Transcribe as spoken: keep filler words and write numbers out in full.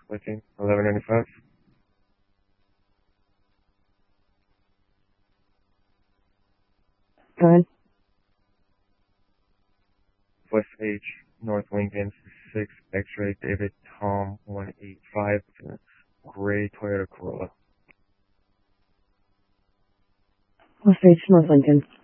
Looking eleven ninety-five. Go ahead. West H, North Lincoln, six X-ray, David Tom one eight five, gray Toyota Corolla. West H, North Lincoln.